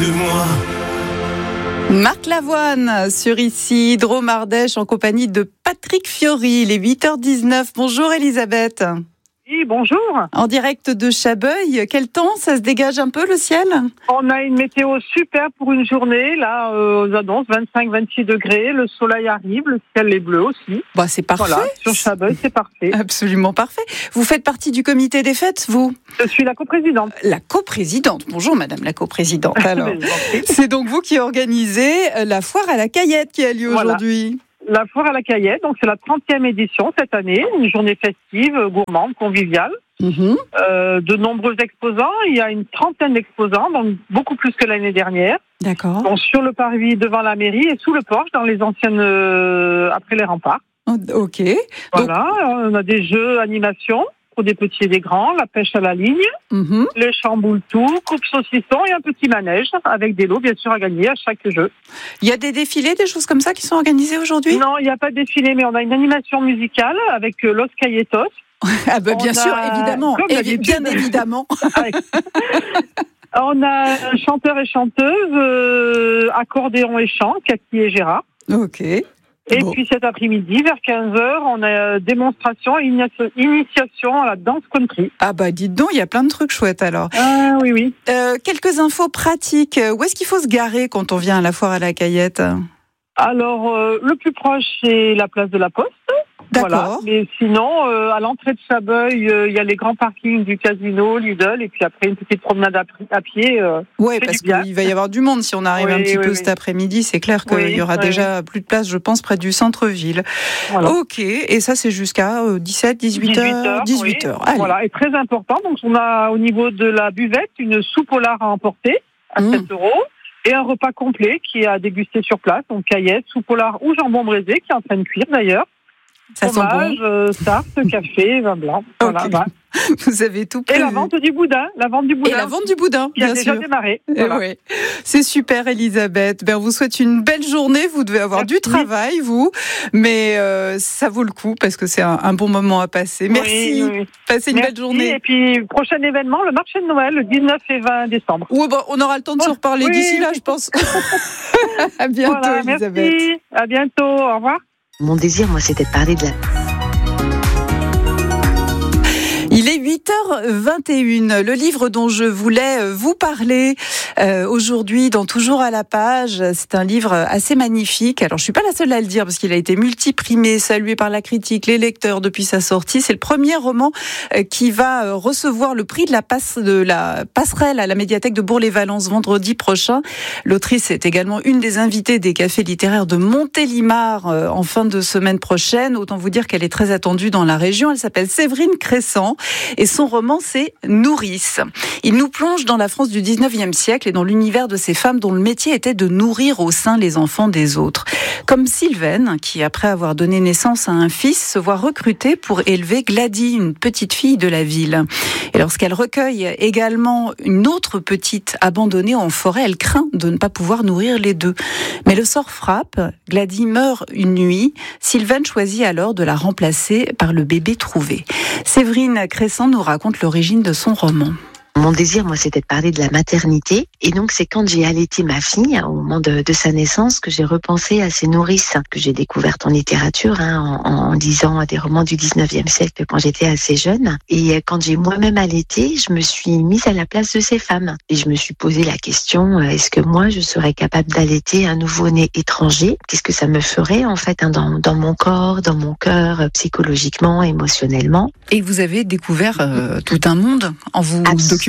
de moi. Marc Lavoine sur ici, Drôme Ardèche en compagnie de Patrick Fiori. Il est 8h19. Bonjour Elisabeth. Oui, bonjour. En direct de Chabeuil. Quel temps? Ça se dégage un peu le ciel? On a une météo super pour une journée. Là, aux annonces, 25-26 degrés. Le soleil arrive, le ciel est bleu aussi. Bah, c'est parfait. Voilà, sur Chabeuil, c'est parfait. Absolument parfait. Vous faites partie du comité des fêtes, vous? Je suis la coprésidente. La coprésidente. Bonjour madame la coprésidente. Alors, c'est donc vous qui organisez la foire à la Caillette qui a lieu aujourd'hui. La foire à la Caillette, donc c'est la 30e édition cette année, une journée festive, gourmande, conviviale. De nombreux exposants, il y a une trentaine d'exposants, donc beaucoup plus que l'année dernière. D'accord. Donc sur le parvis devant la mairie et sous le porche dans les anciennes, après les remparts. Ok. Voilà, on a des jeux, animations pour des petits et des grands, la pêche à la ligne, les chamboule-tout, coupe saucisson et un petit manège avec des lots bien sûr à gagner à chaque jeu. Il y a des défilés, des choses comme ça qui sont organisées aujourd'hui? Non, il n'y a pas de défilé, mais on a une animation musicale avec Los Cayetos. Ah ben bien sûr, évidemment, bien évidemment. On a chanteurs et chanteuses, accordéon et chant, Cathy et Gérard. Ok. Et puis cet après-midi, vers 15h, on a démonstration et initiation à la danse country. Ah bah dites donc, il y a plein de trucs chouettes alors. Ah oui. Quelques infos pratiques. Où est-ce qu'il faut se garer quand on vient à la foire à la Caillette? Alors, le plus proche, c'est la place de la Poste. D'accord. Voilà. Mais sinon, à l'entrée de Chabeuil, il y a les grands parkings du casino, Lidl, et puis après une petite promenade à pied. Oui, parce qu'il va y avoir du monde si on arrive un petit peu cet après-midi. C'est clair qu'il y aura déjà plus de place, je pense, près du centre-ville. Voilà. Ok, et ça c'est jusqu'à 17, 18h. 18h. Voilà, et très important, donc on a au niveau de la buvette une soupe au lard à emporter à 7 €. Et un repas complet qui est à déguster sur place, donc caillette, soupe au lard ou jambon braisé, qui est en train de cuire d'ailleurs. Ça fromage, tarte, café, vin blanc. Okay. Voilà. Vous avez tout prévu. Et la vente du boudin. Et la vente du boudin, bien sûr. Qui a déjà démarré. Voilà. Ouais. C'est super, Elisabeth. On vous souhaite une belle journée. Vous devez avoir du travail, vous. Mais ça vaut le coup parce que c'est un bon moment à passer. Merci. Oui. Passez une belle journée. Et puis, prochain événement, le marché de Noël, le 19 et 20 décembre. On aura le temps de se reparler d'ici là, je pense. À bientôt, Elisabeth. Merci. À bientôt. Au revoir. Mon désir, moi, c'était de parler de la... Il est 8h21. Le livre dont je voulais vous parler aujourd'hui, dans Toujours à la page, c'est un livre assez magnifique. Alors, je suis pas la seule à le dire parce qu'il a été multiprimé, salué par la critique, les lecteurs depuis sa sortie. C'est le premier roman qui va recevoir le prix de la passerelle à la médiathèque de Bourg-les-Valences vendredi prochain. L'autrice est également une des invitées des cafés littéraires de Montélimar en fin de semaine prochaine. Autant vous dire qu'elle est très attendue dans la région. Elle s'appelle Séverine Cressan. Et son roman, c'est Nourrice. Il nous plonge dans la France du 19e siècle et dans l'univers de ces femmes dont le métier était de nourrir au sein les enfants des autres. Comme Sylvaine, qui, après avoir donné naissance à un fils, se voit recrutée pour élever Gladys, une petite fille de la ville. Et lorsqu'elle recueille également une autre petite abandonnée en forêt, elle craint de ne pas pouvoir nourrir les deux. Mais le sort frappe, Gladys meurt une nuit. Sylvaine choisit alors de la remplacer par le bébé trouvé. Séverine Cressan nous raconte l'origine de son roman. Mon désir, moi, c'était de parler de la maternité. Et donc, c'est quand j'ai allaité ma fille, au moment de sa naissance, que j'ai repensé à ces nourrices que j'ai découvertes en littérature, en lisant des romans du 19e siècle quand j'étais assez jeune. Et quand j'ai moi-même allaité, je me suis mise à la place de ces femmes. Et je me suis posé la question, est-ce que moi, je serais capable d'allaiter un nouveau-né étranger? Qu'est-ce que ça me ferait, en fait, dans mon corps, dans mon cœur, psychologiquement, émotionnellement? Et vous avez découvert tout un monde en vous documentant.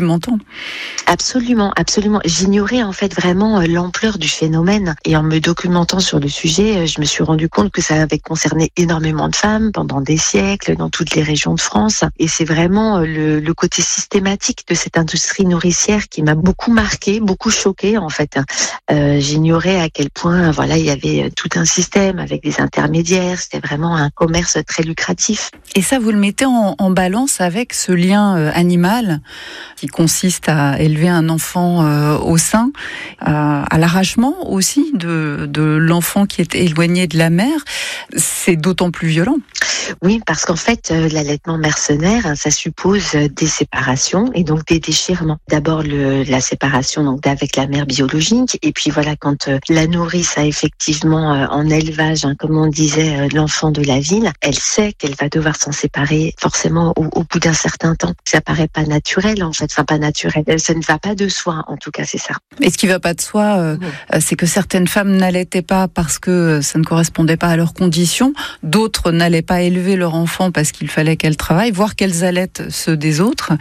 Absolument. J'ignorais en fait vraiment l'ampleur du phénomène et en me documentant sur le sujet, je me suis rendu compte que ça avait concerné énormément de femmes pendant des siècles dans toutes les régions de France. Et c'est vraiment le côté systématique de cette industrie nourricière qui m'a beaucoup marqué, beaucoup choqué en fait. J'ignorais à quel point il y avait tout un système avec des intermédiaires. C'était vraiment un commerce très lucratif. Et ça, vous le mettez en balance avec ce lien animal. qui consiste à élever un enfant au sein, à l'arrachement aussi de l'enfant qui est éloigné de la mère, c'est d'autant plus violent. Oui, parce qu'en fait, l'allaitement mercenaire, ça suppose des séparations et donc des déchirements. D'abord, la séparation donc avec la mère biologique, et puis voilà, quand la nourrice a effectivement en élevage, comme on disait, l'enfant de la ville, elle sait qu'elle va devoir s'en séparer forcément au bout d'un certain temps. Ça paraît pas naturel, en fait, enfin pas naturel. Ça ne va pas de soi, en tout cas, c'est ça. Et ce qui va pas de soi, c'est que certaines femmes n'allaitaient pas parce que ça ne correspondait pas à leurs conditions. D'autres n'allaient pas élever leur enfant parce qu'il fallait qu'elles travaillent, voire qu'elles allaitent ceux des autres.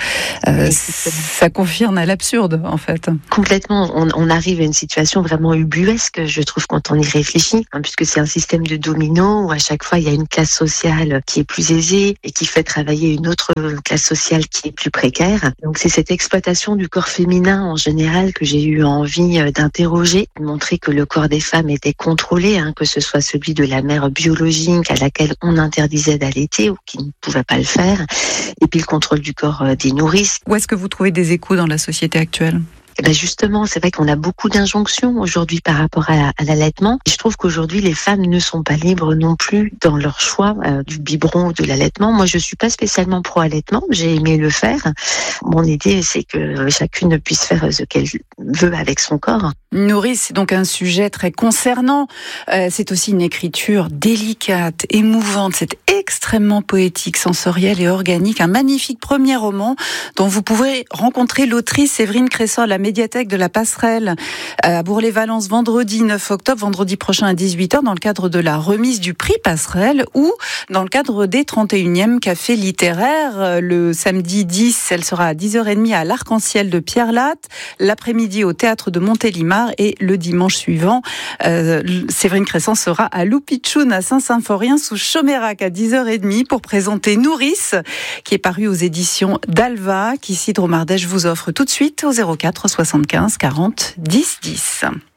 Ça confirme à l'absurde, en fait. Complètement. On arrive à une situation vraiment ubuesque, je trouve, quand on y réfléchit, puisque c'est un système de domino où à chaque fois il y a une classe sociale qui est plus aisée et qui fait travailler une autre classe sociale qui est plus précaire. Donc c'est cette exploitation du corps féminin en général que j'ai eu envie d'interroger, de montrer que le corps des femmes était contrôlé, que ce soit celui de la mère biologique à laquelle on interdisait d'allaiter ou qui ne pouvait pas le faire, et puis le contrôle du corps des nourrices. Où est-ce que vous trouvez des échos dans la société actuelle ? Justement, c'est vrai qu'on a beaucoup d'injonctions aujourd'hui par rapport à l'allaitement. Et je trouve qu'aujourd'hui, les femmes ne sont pas libres non plus dans leur choix du biberon ou de l'allaitement. Moi, je suis pas spécialement pro-allaitement. J'ai aimé le faire. Mon idée, c'est que chacune puisse faire ce qu'elle veut avec son corps. Nourrice, c'est donc un sujet très concernant. C'est aussi une écriture délicate, émouvante. C'est extrêmement poétique, sensorielle et organique. Un magnifique premier roman dont vous pouvez rencontrer l'autrice Séverine Cressol, la médiathèque de la Passerelle à Bourg-les-Valences vendredi 9 octobre, vendredi prochain à 18h dans le cadre de la remise du prix Passerelle ou dans le cadre des 31e cafés littéraires. Le samedi 10, elle sera à 10h30 à l'Arc-en-Ciel de Pierre-Latte, l'après-midi au théâtre de Montélimar et le dimanche suivant, Séverine Cressol sera à Loupitchoun à Saint-Symphorien sous Chomérac à 10h30 pour présenter Nourrice qui est paru aux éditions d'Alva, qu'Isidro Mardèche vous offre tout de suite au 04 75 40 10 10.